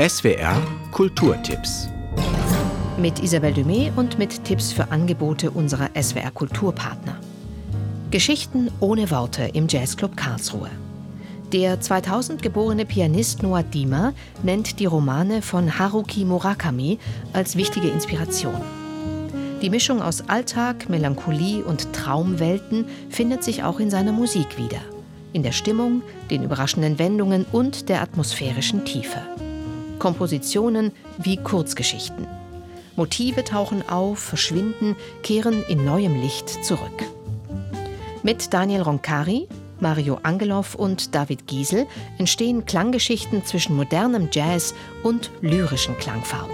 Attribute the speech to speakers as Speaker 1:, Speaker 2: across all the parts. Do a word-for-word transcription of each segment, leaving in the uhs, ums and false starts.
Speaker 1: S W R Kulturtipps.
Speaker 2: Mit Isabelle Dumé und mit Tipps für Angebote unserer S W R Kulturpartner. Geschichten ohne Worte im Jazzclub Karlsruhe. Der zweitausend geborene Pianist Noah Diemer nennt die Romane von Haruki Murakami als wichtige Inspiration. Die Mischung aus Alltag, Melancholie und Traumwelten findet sich auch in seiner Musik wieder. In der Stimmung, den überraschenden Wendungen und der atmosphärischen Tiefe. Kompositionen wie Kurzgeschichten. Motive tauchen auf, verschwinden, kehren in neuem Licht zurück. Mit Daniel Roncari, Mario Angelov und David Giesel entstehen Klanggeschichten zwischen modernem Jazz und lyrischen Klangfarben.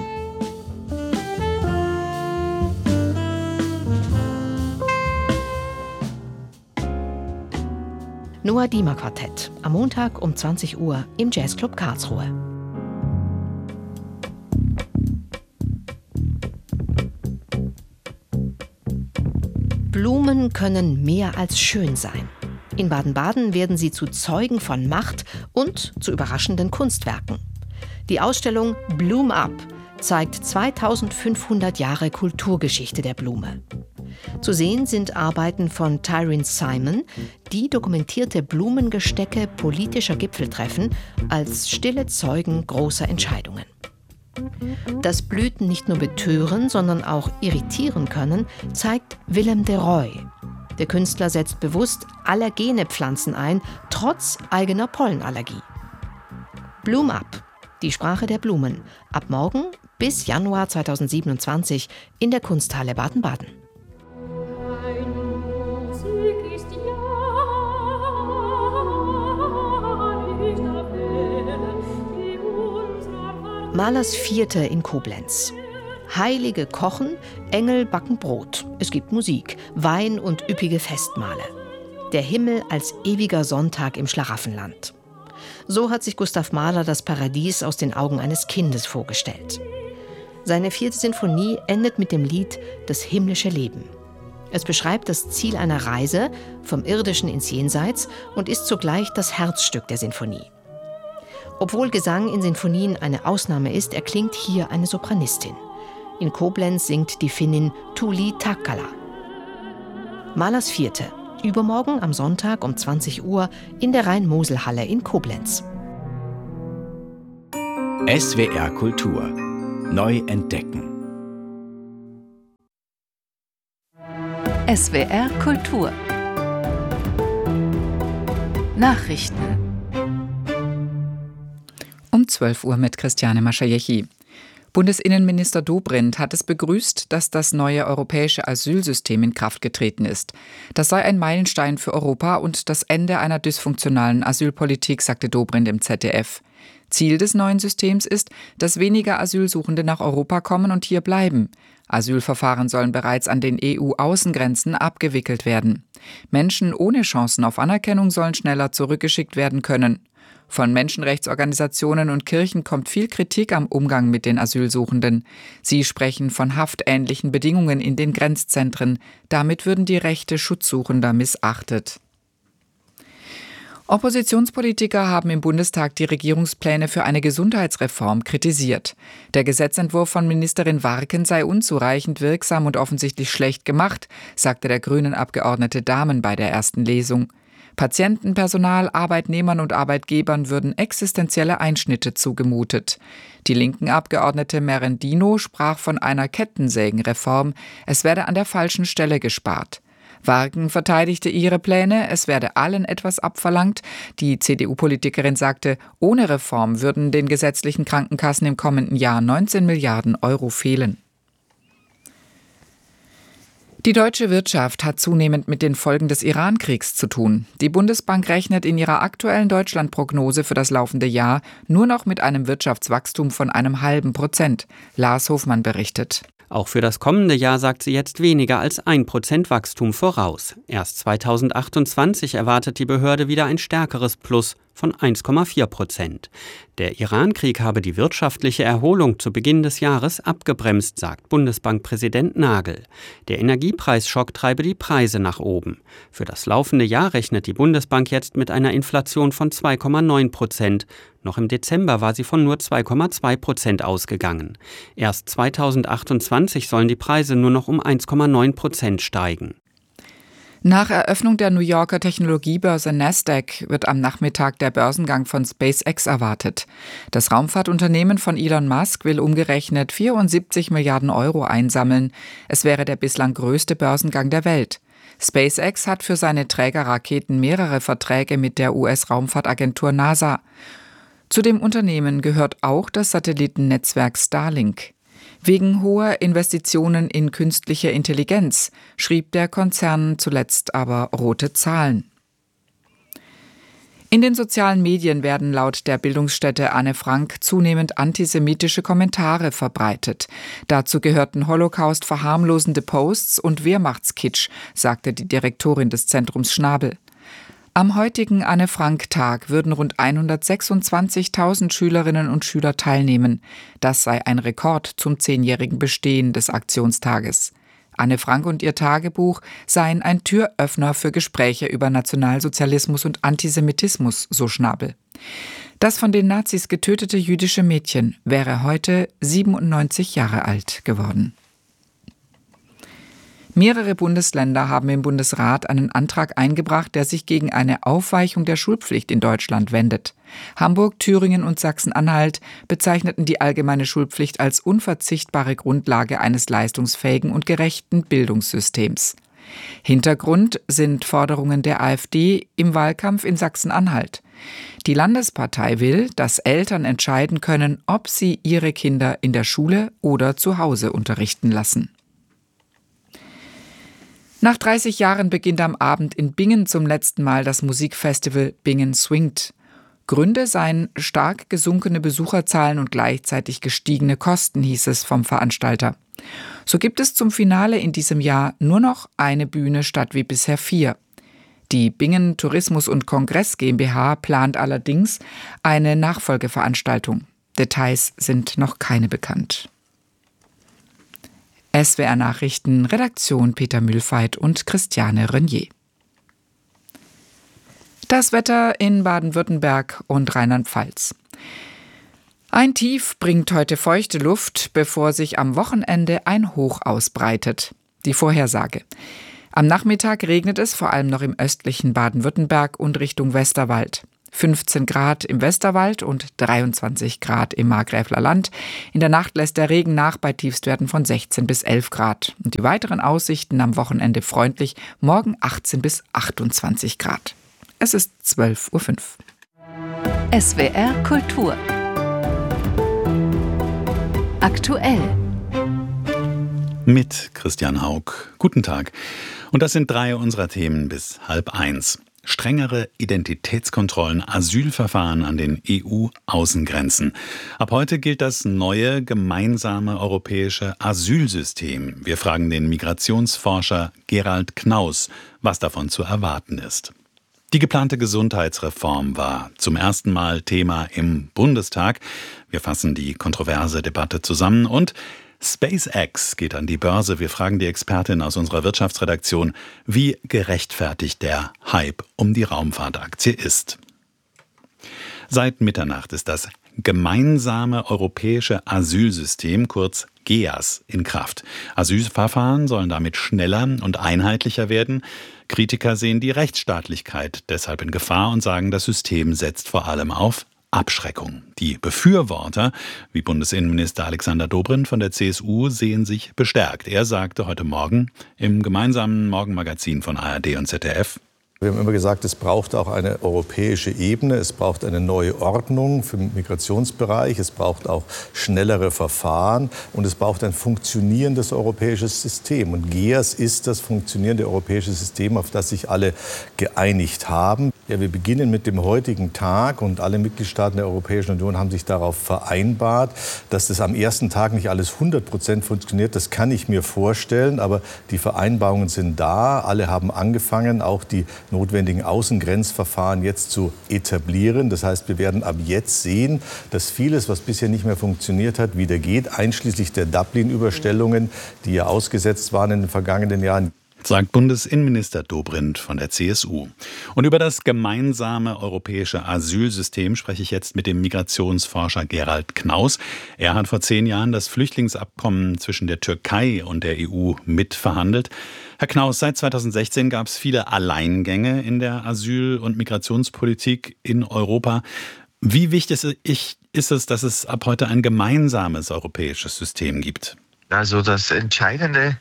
Speaker 2: Noah Diemer Quartett, am Montag um zwanzig Uhr im Jazzclub Karlsruhe. Blumen können mehr als schön sein. In Baden-Baden werden sie zu Zeugen von Macht und zu überraschenden Kunstwerken. Die Ausstellung Bloom Up zeigt zweitausendfünfhundert Jahre Kulturgeschichte der Blume. Zu sehen sind Arbeiten von Tyrone Simon, die dokumentierte Blumengestecke politischer Gipfeltreffen als stille Zeugen großer Entscheidungen. Dass Blüten nicht nur betören, sondern auch irritieren können, zeigt Willem de Rooij. Der Künstler setzt bewusst allergene Pflanzen ein, trotz eigener Pollenallergie. Bloom Up, die Sprache der Blumen, ab morgen bis Januar zweitausendsiebenundzwanzig in der Kunsthalle Baden-Baden. Mahlers Vierte in Koblenz. Heilige kochen, Engel backen Brot. Es gibt Musik, Wein und üppige Festmahle. Der Himmel als ewiger Sonntag im Schlaraffenland. So hat sich Gustav Mahler das Paradies aus den Augen eines Kindes vorgestellt. Seine vierte Sinfonie endet mit dem Lied Das himmlische Leben. Es beschreibt das Ziel einer Reise vom Irdischen ins Jenseits und ist zugleich das Herzstück der Sinfonie. Obwohl Gesang in Sinfonien eine Ausnahme ist, erklingt hier eine Sopranistin. In Koblenz singt die Finnin Tuuli Takkala. Mahlers Vierte, übermorgen am Sonntag um zwanzig Uhr in der Rhein-Mosel-Halle in Koblenz.
Speaker 1: S W R Kultur. Neu entdecken.
Speaker 3: S W R Kultur. Nachrichten.
Speaker 4: Um zwölf Uhr mit Christiane Maschajechi. Bundesinnenminister Dobrindt hat es begrüßt, dass das neue europäische Asylsystem in Kraft getreten ist. Das sei ein Meilenstein für Europa und das Ende einer dysfunktionalen Asylpolitik, sagte Dobrindt im Z D F. Ziel des neuen Systems ist, dass weniger Asylsuchende nach Europa kommen und hier bleiben. Asylverfahren sollen bereits an den E U-Außengrenzen abgewickelt werden. Menschen ohne Chancen auf Anerkennung sollen schneller zurückgeschickt werden können. Von Menschenrechtsorganisationen und Kirchen kommt viel Kritik am Umgang mit den Asylsuchenden. Sie sprechen von haftähnlichen Bedingungen in den Grenzzentren. Damit würden die Rechte Schutzsuchender missachtet. Oppositionspolitiker haben im Bundestag die Regierungspläne für eine Gesundheitsreform kritisiert. Der Gesetzentwurf von Ministerin Warken sei unzureichend wirksam und offensichtlich schlecht gemacht, sagte der Grünen-Abgeordnete Dahmen bei der ersten Lesung. Patienten, Personal, Arbeitnehmern und Arbeitgebern würden existenzielle Einschnitte zugemutet. Die linken Abgeordnete Merendino sprach von einer Kettensägenreform. Es werde an der falschen Stelle gespart. Warken verteidigte ihre Pläne, es werde allen etwas abverlangt. Die C D U-Politikerin sagte, ohne Reform würden den gesetzlichen Krankenkassen im kommenden Jahr neunzehn Milliarden Euro fehlen. Die deutsche Wirtschaft hat zunehmend mit den Folgen des Iran-Kriegs zu tun. Die Bundesbank rechnet in ihrer aktuellen Deutschlandprognose für das laufende Jahr nur noch mit einem Wirtschaftswachstum von einem halben Prozent. Lars Hofmann berichtet.
Speaker 5: Auch für das kommende Jahr sagt sie jetzt weniger als ein Prozent Wachstum voraus. Erst zweitausendachtundzwanzig erwartet die Behörde wieder ein stärkeres Plus von eins Komma vier Prozent. Der Iran-Krieg habe die wirtschaftliche Erholung zu Beginn des Jahres abgebremst, sagt Bundesbankpräsident Nagel. Der Energiepreisschock treibe die Preise nach oben. Für das laufende Jahr rechnet die Bundesbank jetzt mit einer Inflation von zwei Komma neun Prozent. Noch im Dezember war sie von nur zwei Komma zwei Prozent ausgegangen. Erst zweitausendachtundzwanzig sollen die Preise nur noch um eins Komma neun Prozent steigen.
Speaker 4: Nach Eröffnung der New Yorker Technologiebörse Nasdaq wird am Nachmittag der Börsengang von SpaceX erwartet. Das Raumfahrtunternehmen von Elon Musk will umgerechnet vierundsiebzig Milliarden Euro einsammeln. Es wäre der bislang größte Börsengang der Welt. SpaceX hat für seine Trägerraketen mehrere Verträge mit der U S-Raumfahrtagentur NASA. Zu dem Unternehmen gehört auch das Satellitennetzwerk Starlink. Wegen hoher Investitionen in künstliche Intelligenz schrieb der Konzern zuletzt aber rote Zahlen. In den sozialen Medien werden laut der Bildungsstätte Anne Frank zunehmend antisemitische Kommentare verbreitet. Dazu gehörten Holocaust verharmlosende Posts und Wehrmachtskitsch, sagte die Direktorin des Zentrums Schnabel. Am heutigen Anne-Frank-Tag würden rund hundertsechsundzwanzigtausend Schülerinnen und Schüler teilnehmen. Das sei ein Rekord zum zehnjährigen Bestehen des Aktionstages. Anne Frank und ihr Tagebuch seien ein Türöffner für Gespräche über Nationalsozialismus und Antisemitismus, so Schnabel. Das von den Nazis getötete jüdische Mädchen wäre heute siebenundneunzig Jahre alt geworden. Mehrere Bundesländer haben im Bundesrat einen Antrag eingebracht, der sich gegen eine Aufweichung der Schulpflicht in Deutschland wendet. Hamburg, Thüringen und Sachsen-Anhalt bezeichneten die allgemeine Schulpflicht als unverzichtbare Grundlage eines leistungsfähigen und gerechten Bildungssystems. Hintergrund sind Forderungen der AfD im Wahlkampf in Sachsen-Anhalt. Die Landespartei will, dass Eltern entscheiden können, ob sie ihre Kinder in der Schule oder zu Hause unterrichten lassen. Nach dreißig Jahren beginnt am Abend in Bingen zum letzten Mal das Musikfestival Bingen Swingt. Gründe seien stark gesunkene Besucherzahlen und gleichzeitig gestiegene Kosten, hieß es vom Veranstalter. So gibt es zum Finale in diesem Jahr nur noch eine Bühne statt wie bisher vier. Die Bingen Tourismus und Kongress GmbH plant allerdings eine Nachfolgeveranstaltung. Details sind noch keine bekannt. S W R Nachrichten, Redaktion Peter Mühlfeit und Christiane Renier. Das Wetter in Baden-Württemberg und Rheinland-Pfalz. Ein Tief bringt heute feuchte Luft, bevor sich am Wochenende ein Hoch ausbreitet. Die Vorhersage. Am Nachmittag regnet es vor allem noch im östlichen Baden-Württemberg und Richtung Westerwald. fünfzehn Grad im Westerwald und dreiundzwanzig Grad im Markgräfler Land. In der Nacht lässt der Regen nach bei Tiefstwerten von sechzehn bis elf Grad. Und die weiteren Aussichten am Wochenende freundlich. Morgen achtzehn bis achtundzwanzig Grad. Es ist zwölf Uhr fünf.
Speaker 3: S W R Kultur. Aktuell.
Speaker 6: Mit Christian Haug. Guten Tag. Und das sind drei unserer Themen bis halb eins. Strengere Identitätskontrollen, Asylverfahren an den E U-Außengrenzen. Ab heute gilt das neue gemeinsame europäische Asylsystem. Wir fragen den Migrationsforscher Gerald Knaus, was davon zu erwarten ist. Die geplante Gesundheitsreform war zum ersten Mal Thema im Bundestag. Wir fassen die kontroverse Debatte zusammen und SpaceX geht an die Börse. Wir fragen die Expertin aus unserer Wirtschaftsredaktion, wie gerechtfertigt der Hype um die Raumfahrtaktie ist. Seit Mitternacht ist das gemeinsame europäische Asylsystem, kurz G E A S, in Kraft. Asylverfahren sollen damit schneller und einheitlicher werden. Kritiker sehen die Rechtsstaatlichkeit deshalb in Gefahr und sagen, das System setzt vor allem auf Abschreckung. Die Befürworter, wie Bundesinnenminister Alexander Dobrindt von der C S U, sehen sich bestärkt. Er sagte heute Morgen im gemeinsamen Morgenmagazin von A R D und Z D F:
Speaker 7: Wir haben immer gesagt, es braucht auch eine europäische Ebene, es braucht eine neue Ordnung für den Migrationsbereich, es braucht auch schnellere Verfahren und es braucht ein funktionierendes europäisches System. Und G E A S ist das funktionierende europäische System, auf das sich alle geeinigt haben. Ja, wir beginnen mit dem heutigen Tag und alle Mitgliedstaaten der Europäischen Union haben sich darauf vereinbart, dass das am ersten Tag nicht alles hundert Prozent funktioniert. Das kann ich mir vorstellen, aber die Vereinbarungen sind da. Alle haben angefangen, auch die notwendigen Außengrenzverfahren jetzt zu etablieren. Das heißt, wir werden ab jetzt sehen, dass vieles, was bisher nicht mehr funktioniert hat, wieder geht, einschließlich der Dublin-Überstellungen, die ja ausgesetzt waren in den vergangenen Jahren.
Speaker 6: Sagt Bundesinnenminister Dobrindt von der C S U. Und über das gemeinsame europäische Asylsystem spreche ich jetzt mit dem Migrationsforscher Gerald Knaus. Er hat vor zehn Jahren das Flüchtlingsabkommen zwischen der Türkei und der E U mitverhandelt. Herr Knaus, seit zweitausendsechzehn gab es viele Alleingänge in der Asyl- und Migrationspolitik in Europa. Wie wichtig ist es, dass es ab heute ein gemeinsames europäisches System gibt?
Speaker 8: Also das Entscheidende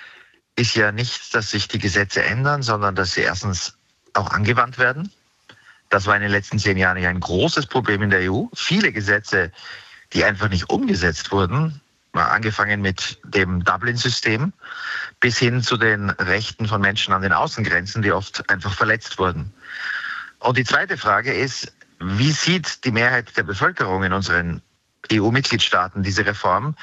Speaker 8: ist ja nicht, dass sich die Gesetze ändern, sondern dass sie erstens auch angewandt werden. Das war in den letzten zehn Jahren ja ein großes Problem in der E U. Viele Gesetze, die einfach nicht umgesetzt wurden, mal angefangen mit dem Dublin-System bis hin zu den Rechten von Menschen an den Außengrenzen, die oft einfach verletzt wurden. Und die zweite Frage ist, wie sieht die Mehrheit der Bevölkerung in unseren E U-Mitgliedstaaten diese Reform?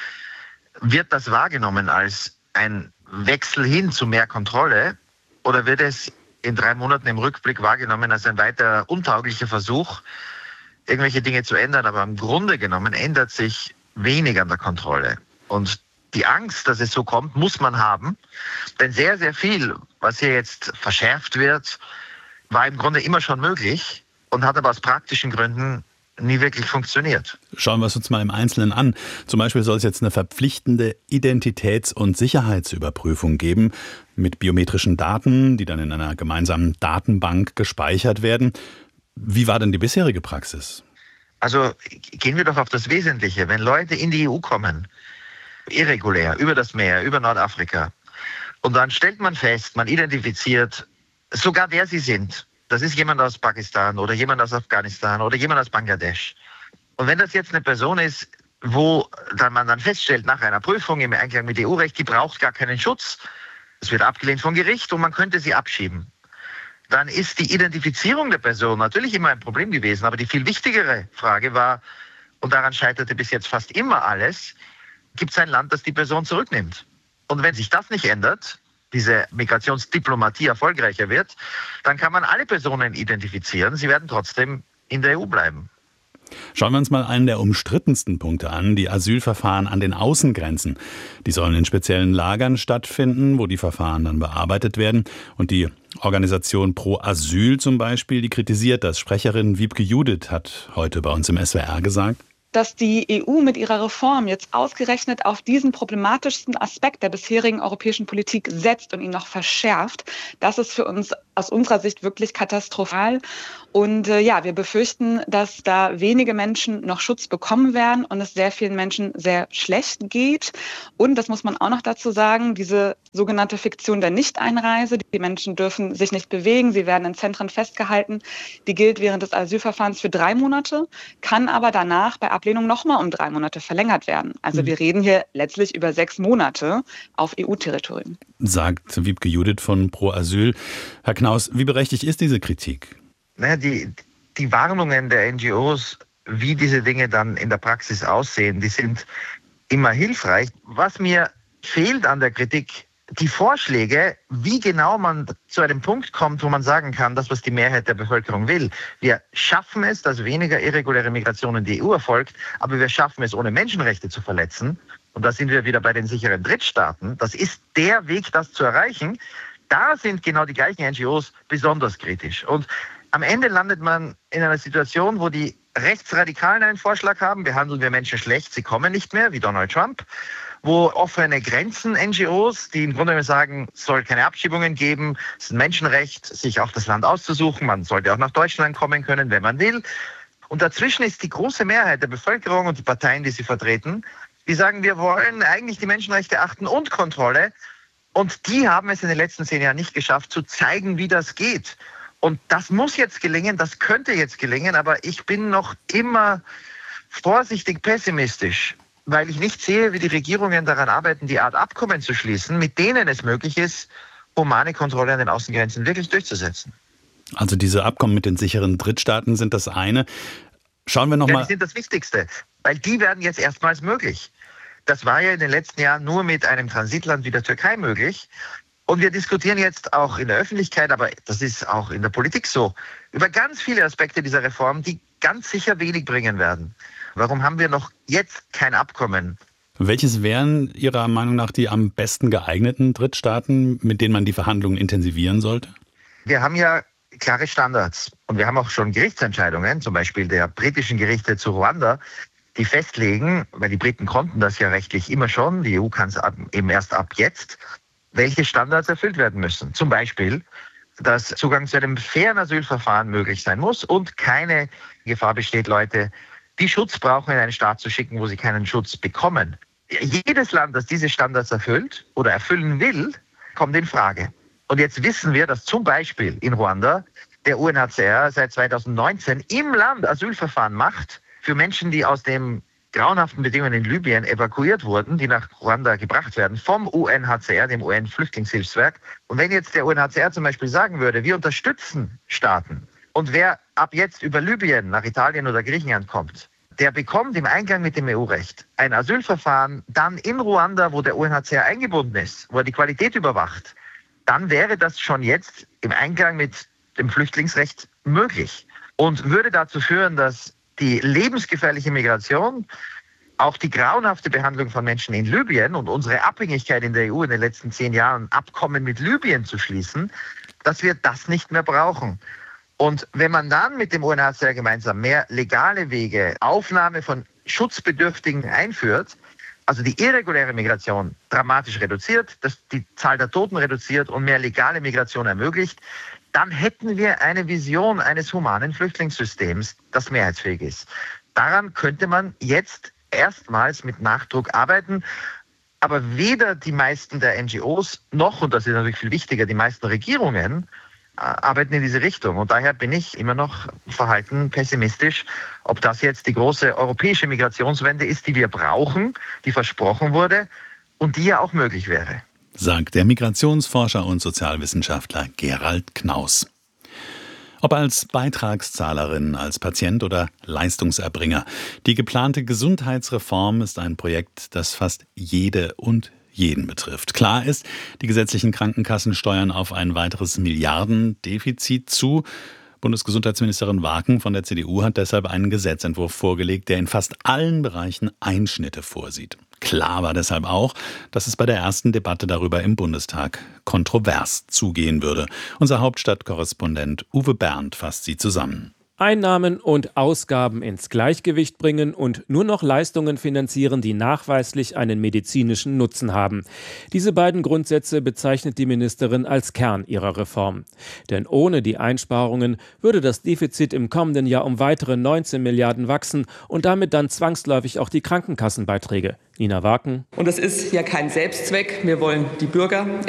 Speaker 8: Wird das wahrgenommen als ein Wechsel hin zu mehr Kontrolle oder wird es in drei Monaten im Rückblick wahrgenommen als ein weiter untauglicher Versuch, irgendwelche Dinge zu ändern? Aber im Grunde genommen ändert sich wenig an der Kontrolle. Und die Angst, dass es so kommt, muss man haben. Denn sehr, sehr viel, was hier jetzt verschärft wird, war im Grunde immer schon möglich und hat aber aus praktischen Gründen nie wirklich funktioniert.
Speaker 6: Schauen wir es uns mal im Einzelnen an. Zum Beispiel soll es jetzt eine verpflichtende Identitäts- und Sicherheitsüberprüfung geben mit biometrischen Daten, die dann in einer gemeinsamen Datenbank gespeichert werden. Wie war denn die bisherige Praxis?
Speaker 8: Also gehen wir doch auf das Wesentliche. Wenn Leute in die E U kommen, irregulär, über das Meer, über Nordafrika, und dann stellt man fest, man identifiziert sogar, wer sie sind. Das ist jemand aus Pakistan oder jemand aus Afghanistan oder jemand aus Bangladesch. Und wenn das jetzt eine Person ist, wo dann man dann feststellt, nach einer Prüfung im Einklang mit E U-Recht, die braucht gar keinen Schutz, es wird abgelehnt vom Gericht und man könnte sie abschieben, dann ist die Identifizierung der Person natürlich immer ein Problem gewesen. Aber die viel wichtigere Frage war, und daran scheiterte bis jetzt fast immer alles, gibt es ein Land, das die Person zurücknimmt? Und wenn sich das nicht ändert, diese Migrationsdiplomatie erfolgreicher wird, dann kann man alle Personen identifizieren. Sie werden trotzdem in der E U bleiben.
Speaker 6: Schauen wir uns mal einen der umstrittensten Punkte an, die Asylverfahren an den Außengrenzen. Die sollen in speziellen Lagern stattfinden, wo die Verfahren dann bearbeitet werden. Und die Organisation Pro Asyl zum Beispiel, die kritisiert das. Sprecherin Wiebke Judith hat heute bei uns im S W R gesagt,
Speaker 9: dass die E U mit ihrer Reform jetzt ausgerechnet auf diesen problematischsten Aspekt der bisherigen europäischen Politik setzt und ihn noch verschärft, das ist für uns aus unserer Sicht wirklich katastrophal. Und äh, ja, wir befürchten, dass da wenige Menschen noch Schutz bekommen werden und es sehr vielen Menschen sehr schlecht geht. Und das muss man auch noch dazu sagen, diese sogenannte Fiktion der Nichteinreise, die Menschen dürfen sich nicht bewegen, sie werden in Zentren festgehalten, die gilt während des Asylverfahrens für drei Monate, kann aber danach bei Ablehnung nochmal um drei Monate verlängert werden. Also mhm. wir reden hier letztlich über sechs Monate auf E U-Territorium.
Speaker 6: Sagt Wiebke Judith von Pro Asyl. Herr Knaus, wie berechtigt ist diese Kritik?
Speaker 8: Naja, die, die Warnungen der N G Os, wie diese Dinge dann in der Praxis aussehen, die sind immer hilfreich. Was mir fehlt an der Kritik, die Vorschläge, wie genau man zu einem Punkt kommt, wo man sagen kann, das, was die Mehrheit der Bevölkerung will. Wir schaffen es, dass weniger irreguläre Migration in die E U erfolgt, aber wir schaffen es, ohne Menschenrechte zu verletzen. Und da sind wir wieder bei den sicheren Drittstaaten. Das ist der Weg, das zu erreichen. Da sind genau die gleichen N G Os besonders kritisch. Und am Ende landet man in einer Situation, wo die Rechtsradikalen einen Vorschlag haben, behandeln wir Menschen schlecht, sie kommen nicht mehr, wie Donald Trump. Wo offene Grenzen-N G Os, die im Grunde sagen, es soll keine Abschiebungen geben, es ist ein Menschenrecht, sich auch das Land auszusuchen, man sollte auch nach Deutschland kommen können, wenn man will. Und dazwischen ist die große Mehrheit der Bevölkerung und die Parteien, die sie vertreten, die sagen, wir wollen eigentlich die Menschenrechte achten und Kontrolle. Und die haben es in den letzten zehn Jahren nicht geschafft, zu zeigen, wie das geht. Und das muss jetzt gelingen, das könnte jetzt gelingen, aber ich bin noch immer vorsichtig pessimistisch, weil ich nicht sehe, wie die Regierungen daran arbeiten, die Art Abkommen zu schließen, mit denen es möglich ist, humane Kontrolle an den Außengrenzen wirklich durchzusetzen.
Speaker 6: Also diese Abkommen mit den sicheren Drittstaaten sind das eine. Schauen wir noch
Speaker 8: ja,
Speaker 6: mal.
Speaker 8: Die sind das Wichtigste, weil die werden jetzt erstmals möglich. Das war ja in den letzten Jahren nur mit einem Transitland wie der Türkei möglich. Und wir diskutieren jetzt auch in der Öffentlichkeit, aber das ist auch in der Politik so, über ganz viele Aspekte dieser Reform, die ganz sicher wenig bringen werden. Warum haben wir noch jetzt kein Abkommen?
Speaker 6: Welches wären Ihrer Meinung nach die am besten geeigneten Drittstaaten, mit denen man die Verhandlungen intensivieren sollte?
Speaker 8: Wir haben ja klare Standards und wir haben auch schon Gerichtsentscheidungen, zum Beispiel der britischen Gerichte zu Ruanda, die festlegen, weil die Briten konnten das ja rechtlich immer schon, die E U kann es eben erst ab jetzt, welche Standards erfüllt werden müssen. Zum Beispiel, dass Zugang zu einem fairen Asylverfahren möglich sein muss und keine Gefahr besteht, Leute, die Schutz brauchen, in einen Staat zu schicken, wo sie keinen Schutz bekommen. Jedes Land, das diese Standards erfüllt oder erfüllen will, kommt in Frage. Und jetzt wissen wir, dass zum Beispiel in Ruanda der U N H C R seit zweitausendneunzehn im Land Asylverfahren macht für Menschen, die aus den grauenhaften Bedingungen in Libyen evakuiert wurden, die nach Ruanda gebracht werden vom U N H C R, dem U N-Flüchtlingshilfswerk. Und wenn jetzt der U N H C R zum Beispiel sagen würde, wir unterstützen Staaten und wer ab jetzt über Libyen nach Italien oder Griechenland kommt, der bekommt im Einklang mit dem E U-Recht ein Asylverfahren dann in Ruanda, wo der U N H C R eingebunden ist, wo er die Qualität überwacht, dann wäre das schon jetzt im Einklang mit dem Flüchtlingsrecht möglich und würde dazu führen, dass die lebensgefährliche Migration, auch die grauenhafte Behandlung von Menschen in Libyen und unsere Abhängigkeit in der E U in den letzten zehn Jahren, Abkommen mit Libyen zu schließen, dass wir das nicht mehr brauchen. Und wenn man dann mit dem U N H C R gemeinsam mehr legale Wege, Aufnahme von Schutzbedürftigen einführt, also die irreguläre Migration dramatisch reduziert, dass die Zahl der Toten reduziert und mehr legale Migration ermöglicht, dann hätten wir eine Vision eines humanen Flüchtlingssystems, das mehrheitsfähig ist. Daran könnte man jetzt erstmals mit Nachdruck arbeiten. Aber weder die meisten der N G Os noch, und das ist natürlich viel wichtiger, die meisten Regierungen arbeiten in diese Richtung. Und daher bin ich immer noch verhalten pessimistisch, ob das jetzt die große europäische Migrationswende ist, die wir brauchen, die versprochen wurde und die ja auch möglich wäre.
Speaker 6: Sagt der Migrationsforscher und Sozialwissenschaftler Gerald Knaus. Ob als Beitragszahlerin, als Patient oder Leistungserbringer, die geplante Gesundheitsreform ist ein Projekt, das fast jede und jeden betrifft. Klar ist, die gesetzlichen Krankenkassen steuern auf ein weiteres Milliardendefizit zu. Bundesgesundheitsministerin Waken von der C D U hat deshalb einen Gesetzentwurf vorgelegt, der in fast allen Bereichen Einschnitte vorsieht. Klar war deshalb auch, dass es bei der ersten Debatte darüber im Bundestag kontrovers zugehen würde. Unser Hauptstadtkorrespondent Uwe Berndt fasst sie zusammen.
Speaker 10: Einnahmen und Ausgaben ins Gleichgewicht bringen und nur noch Leistungen finanzieren, die nachweislich einen medizinischen Nutzen haben. Diese beiden Grundsätze bezeichnet die Ministerin als Kern ihrer Reform. Denn ohne die Einsparungen würde das Defizit im kommenden Jahr um weitere neunzehn Milliarden wachsen und damit dann zwangsläufig auch die Krankenkassenbeiträge. Nina Waken.
Speaker 11: Und das ist ja kein Selbstzweck. Wir wollen die Bürger